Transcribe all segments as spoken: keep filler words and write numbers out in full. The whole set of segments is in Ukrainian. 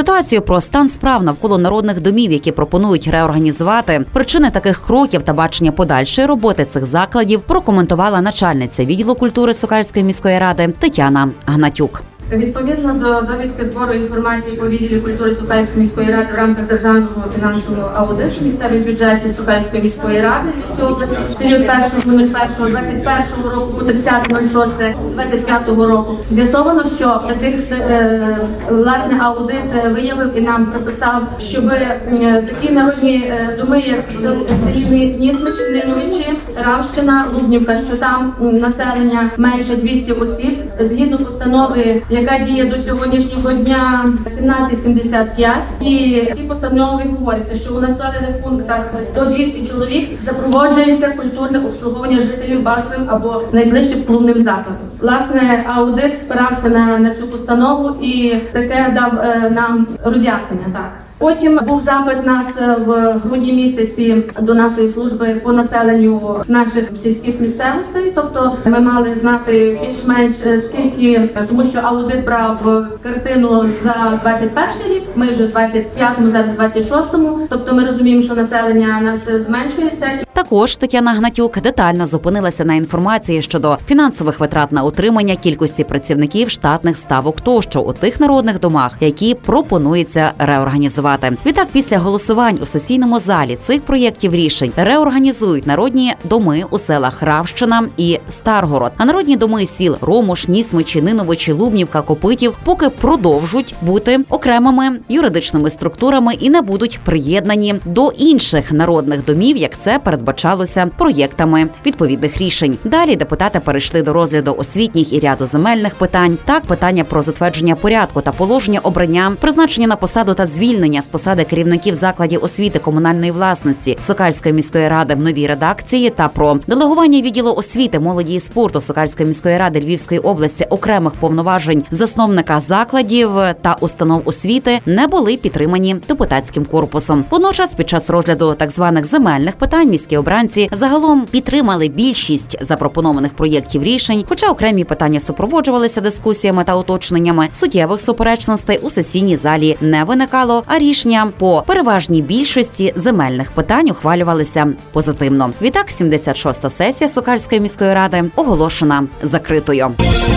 Ситуацію про стан справ навколо народних домів, які пропонують реорганізувати, причини таких кроків та бачення подальшої роботи цих закладів прокоментувала начальниця відділу культури Сокальської міської ради Тетяна Гнатюк. Відповідно до довідки збору інформації по відділі культури Сокальської міської ради в рамках державного фінансового аудиту місцевих бюджетів Сокальської міської ради Львівської області в період першого першого двадцять першого року по тридцяте шосте двадцять п'ятого року з'ясовано, що таких е, власне аудит виявив і нам прописав, щоб е, такі народні е, доми, як селі Нісмич, Нинуючі, Равщина, Лубнівка, що там населення менше двісті осіб, згідно постанови, яка діє до сьогоднішнього дня сімнадцять сімдесят п'ять. І ці постанови говориться, що у населених пунктах сто двісті чоловік запроваджується культурне обслуговування жителів базовим або найближчим клубним закладом. Власне, аудит спирався на, на цю постанову і таке дав е, нам роз'яснення. Так. Потім був запит нас в грудні місяці до нашої служби по населенню наших сільських місцевостей. Тобто ми мали знати більш-менш скільки, тому що аудит брав картину за двадцять перший рік, ми вже в двадцять п'ятому, зараз в двадцять шостому. Тобто ми розуміємо, що населення у нас зменшується. Також Тетяна Гнатюк детально зупинилася на інформації щодо фінансових витрат на утримання, кількості працівників, штатних ставок тощо у тих народних домах, які пропонується реорганізувати. Відтак, після голосувань у сесійному залі цих проєктів рішень реорганізують народні доми у селах Равщина і Старгород. А народні доми сіл Ромуш, Нісмичі, Ниновичі, Лубнівка, Копитів поки продовжують бути окремими юридичними структурами і не будуть приєднані до інших народних домів, як це передбачалося проєктами відповідних рішень. Далі депутати перейшли до розгляду освітніх і ряду земельних питань. Так, питання про затвердження порядку та положення обрання, призначення на посаду та звільнення з посади керівників закладів освіти комунальної власності Сокальської міської ради в новій редакції та про делегування відділу освіти, молоді і спорту Сокальської міської ради Львівської області окремих повноважень засновника закладів та установ освіти не були підтримані депутатським корпусом. Водночас, під час розгляду так званих земельних питань міські обранці загалом підтримали більшість запропонованих проєктів рішень, хоча окремі питання супроводжувалися дискусіями та уточненнями, суттєвих суперечностей у сесійній залі не виникало, а рішення по переважній більшості земельних питань ухвалювалися позитивно. Відтак, сімдесят шоста сесія Сокальської міської ради оголошена закритою.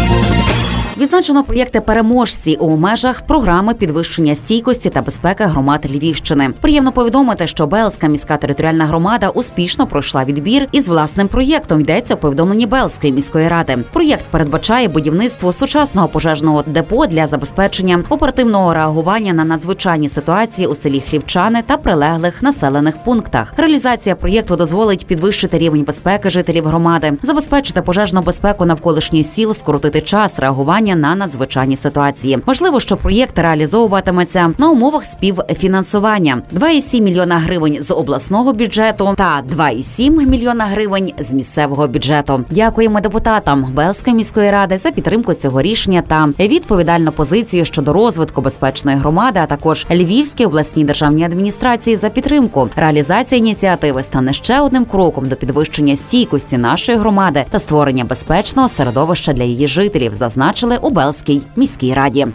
Відзначено проєкти переможці у межах програми підвищення стійкості та безпеки громад Львівщини. Приємно повідомити, що Белзька міська територіальна громада успішно пройшла відбір із власним проєктом, йдеться у повідомленні Белзької міської ради. Проєкт передбачає будівництво сучасного пожежного депо для забезпечення оперативного реагування на надзвичайні ситуації у селі Хлівчани та прилеглих населених пунктах. Реалізація проєкту дозволить підвищити рівень безпеки жителів громади, забезпечити пожежну безпеку навколишніх сіл, скоротити час реагування на надзвичайні ситуації. Важливо, що проєкт реалізовуватиметься на умовах співфінансування. два цілих сім мільйона гривень з обласного бюджету та два цілих сім мільйона гривень з місцевого бюджету. Дякуємо депутатам Белзької міської ради за підтримку цього рішення та відповідальну позицію щодо розвитку безпечної громади, а також Львівській обласній державній адміністрації за підтримку. Реалізація ініціативи стане ще одним кроком до підвищення стійкості нашої громади та створення безпечного середовища для її жителів, зазначили у Белзькій міській раді.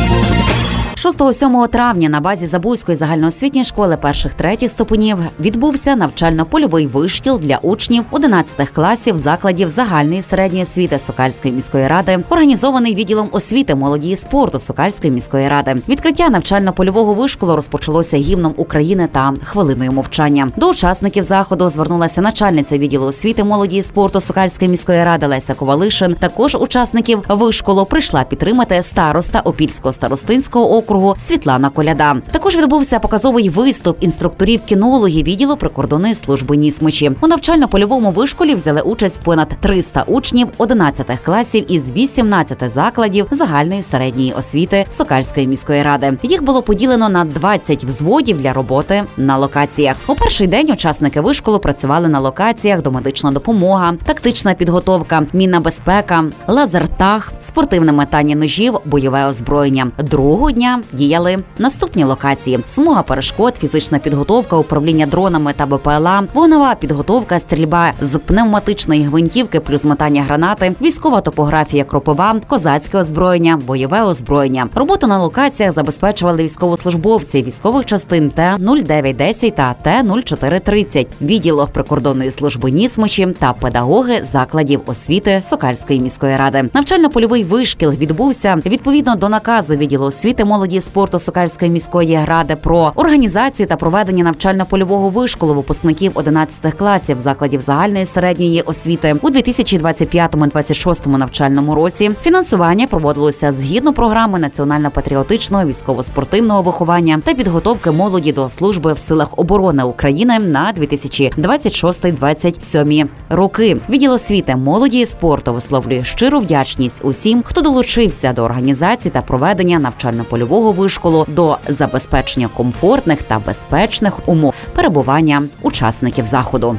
шостого-сьомого травня на базі Забузької загальноосвітньої школи перших-третіх ступенів відбувся навчально-польовий вишкіл для учнів одинадцятих класів закладів загальної середньої освіти Сокальської міської ради, організований відділом освіти, молоді і спорту Сокальської міської ради. Відкриття навчально-польового вишколу розпочалося гімном України та хвилиною мовчання. До учасників заходу звернулася начальниця відділу освіти, молоді і спорту Сокальської міської ради Леся Ковалишин. Також учасників вишколу прийшла підтримати староста Опільського старостинського округу Світлана Коляда. Також відбувся показовий виступ інструкторів-кінологів відділу прикордонної служби Нісмичі. У навчально-польовому вишколі взяли участь понад триста учнів одинадцятих класів із вісімнадцяти закладів загальної середньої освіти Сокальської міської ради. Їх було поділено на двадцять взводів для роботи на локаціях. У перший день учасники вишколу працювали на локаціях домедична допомога, тактична підготовка, мінна безпека, лазертаг, спортивне метання ножів, бойове озброєння. Другого дня управління діяли наступні локації: смуга перешкод, фізична підготовка, управління дронами та БПЛА, вогнева підготовка, стрільба з пневматичної гвинтівки плюс метання гранати, військова топографія Кропива, козацьке озброєння, бойове озброєння. Роботу на локаціях забезпечували військовослужбовці військових частин Т нуль дев'ять десять та Т нуль чотири тридцять, відділу прикордонної служби Нісмичі та педагоги закладів освіти Сокальської міської ради. Навчально-польовий вишкіл відбувся відповідно до наказу відділу освіти, молоді і спорту Сокальської міської ради про організацію та проведення навчально-польового вишколу випускників одинадцятих класів закладів загальної середньої освіти у дві тисячі двадцять п'ятому - двадцять шостому навчальному році. Фінансування проводилося згідно програми національно-патріотичного військово-спортивного виховання та підготовки молоді до служби в силах оборони України на дві тисячі двадцять шостий - двадцять сьомий роки. Відділ освіти, молоді і спорту висловлює щиру вдячність усім, хто долучився до організації та проведення навчально-польового вишколу до забезпечення комфортних та безпечних умов перебування учасників заходу.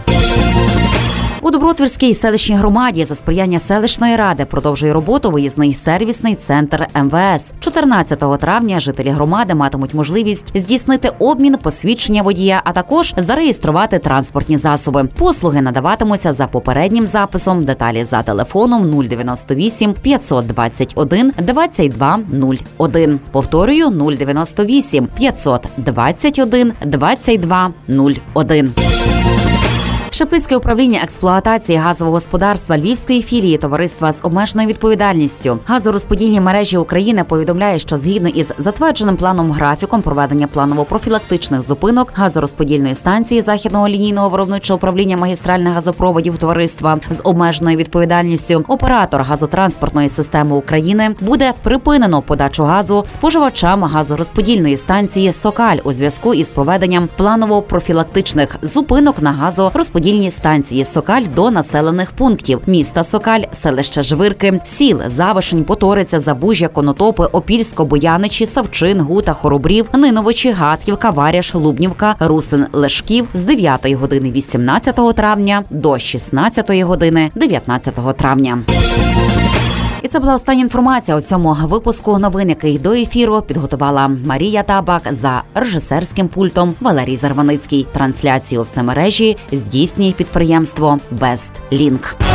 У Добротвірській селищній громаді за сприяння селищної ради продовжує роботу виїзний сервісний центр Ем Ве Ес. чотирнадцятого травня жителі громади матимуть можливість здійснити обмін посвідчення водія, а також зареєструвати транспортні засоби. Послуги надаватимуться за попереднім записом. Деталі за телефоном нуль дев'яносто вісім п'ятсот двадцять один двадцять два нуль один. Повторюю, нуль дев'яносто вісім п'ятсот двадцять один двадцять два нуль один. Шептицьке управління експлуатації газового господарства Львівської філії товариства з обмеженою відповідальністю «Газорозподільні мережі України» повідомляє, що згідно із затвердженим планом графіком проведення планово-профілактичних зупинок газорозподільної станції Західного лінійного виробничого управління магістральних газопроводів товариства з обмеженою відповідальністю оператор газотранспортної системи України буде припинено подачу газу споживачам газорозподільної станції «Сокаль» у зв'язку із проведенням планово-профілактичних зупинок на газорозподільній станції «Сокаль» до населених пунктів міста Сокаль, селища Жвирки, сіл Завишень, Поториця, Забужжя, Конотопи, Опільсько, Бояничі, Савчин, Гута, Хоробрів, Ниновичі, Гатьківка, Варяш, Лубнівка, Русин, Лешків з дев'ятої години вісімнадцятого травня до шістнадцятої години дев'ятнадцятого травня. І це була остання інформація у цьому випуску новин, який до ефіру підготувала Марія Табак, за режисерським пультом Валерій Зарваницький. Трансляцію в мережі здійснює підприємство «Бест Лінк».